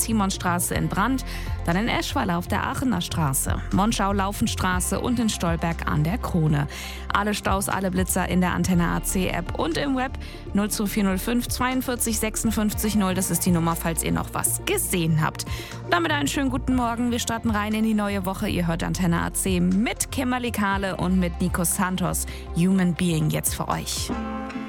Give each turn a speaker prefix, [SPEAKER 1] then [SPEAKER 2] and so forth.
[SPEAKER 1] Simonstraße in Brand, dann in Eschweiler auf der Aachener Straße, Monschau-Laufenstraße und in Stolberg an der Krone. Alle Staus, alle Blitzer in der Antenne AC App und im Web 02405 42 56 0. Das ist die Nummer, falls ihr noch was gesehen habt. Und damit einen schönen guten Morgen. Wir starten rein in die neue Woche. Ihr hört Antenne AC mit Kimberly Kahle und mit Nico Santos. Human Being jetzt für euch.